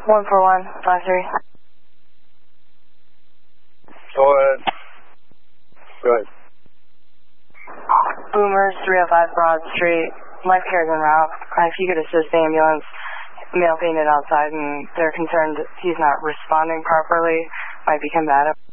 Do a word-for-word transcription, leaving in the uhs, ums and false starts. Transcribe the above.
one four one, five three. Go ahead. Go ahead. Boomers, three oh five Broad Street. Life care is en route. Uh, if you could assist the ambulance, male painted outside, and they're concerned he's not responding properly, might be combative.